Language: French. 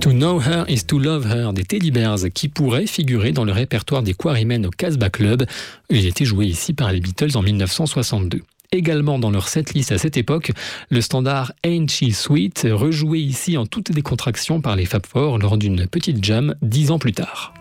To Know Her is to Love Her des Teddy Bears qui pourrait figurer dans le répertoire des Quarrymen au Casbah Club. Il était joué ici par les Beatles en 1962. Également dans leur setlist à cette époque, le standard Ain't She Sweet, rejoué ici en toute décontraction par les Fab Four lors d'une petite jam 10 ans plus tard.